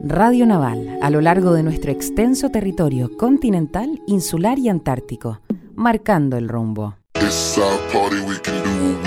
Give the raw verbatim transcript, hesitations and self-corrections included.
Radio Naval, a lo largo de nuestro extenso territorio continental, insular y antártico, marcando el rumbo.